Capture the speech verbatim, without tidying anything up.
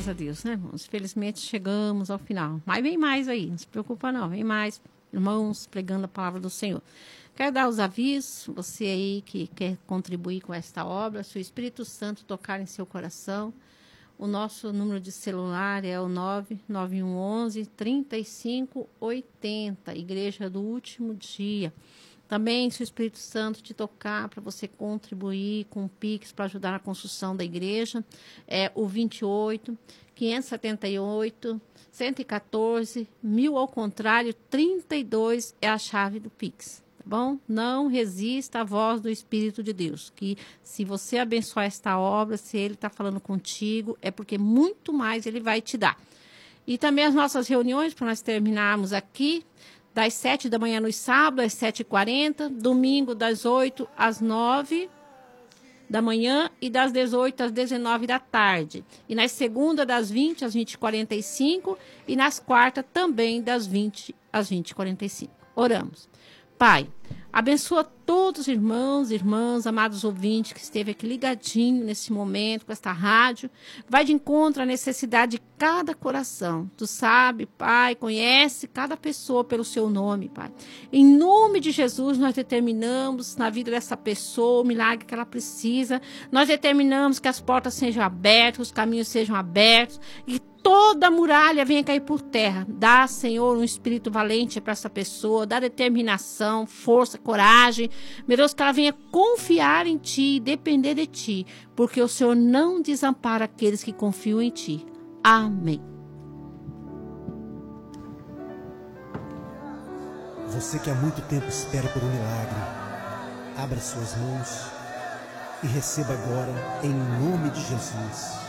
Graças a Deus, né, irmãos? Felizmente chegamos ao final. Mas vem mais aí, não se preocupa não, vem mais. Irmãos, pregando a palavra do Senhor. Quero dar os avisos, você aí que quer contribuir com esta obra, se o Espírito Santo tocar em seu coração, o nosso número de celular é o nove nove um um um, três cinco oito zero, Igreja do Último Dia. Também, se o Espírito Santo te tocar para você contribuir com o Pix para ajudar na construção da igreja, é o vinte e oito, quinhentos e setenta e oito, cento e quatorze, mil ao contrário, trinta e dois é a chave do Pix. Bom, não resista à voz do Espírito de Deus, que se você abençoar esta obra, se Ele está falando contigo, é porque muito mais Ele vai te dar. E também as nossas reuniões, para nós terminarmos aqui, das sete da manhã no sábado, às sete e quarenta, domingo das oito às nove da manhã e das dezoito às dezenove da tarde. E nas segundas, das vinte às vinte e quarenta e cinco e nas quartas também das vinte às vinte e quarenta e cinco. Oramos. Pai, abençoa todos os irmãos, irmãs, amados ouvintes que esteve aqui ligadinho nesse momento com esta rádio. Vai de encontro à necessidade de cada coração. Tu sabe, Pai, conhece cada pessoa pelo seu nome, Pai. Em nome de Jesus, nós determinamos na vida dessa pessoa o milagre que ela precisa. Nós determinamos que as portas sejam abertas, os caminhos sejam abertos e toda a muralha venha cair por terra. Dá, Senhor, um espírito valente para essa pessoa, dá determinação, força, coragem. Meu Deus, que ela venha confiar em Ti e depender de Ti, porque o Senhor não desampara aqueles que confiam em Ti. Amém. Você que há muito tempo espera por um milagre, abra suas mãos e receba agora em nome de Jesus.